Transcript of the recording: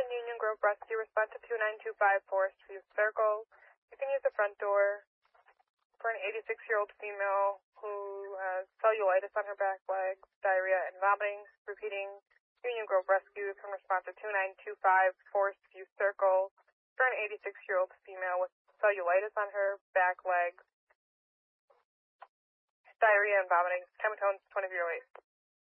Union Grove Rescue, respond to 2925 Forest View Circle. You can use the front door for an 86-year-old female who has cellulitis on her back legs, diarrhea, and vomiting. Repeating, Union Grove Rescue can respond to 2925 Forest View Circle for an 86-year-old female with cellulitis on her back legs, diarrhea, and vomiting. Time of tone is 2008.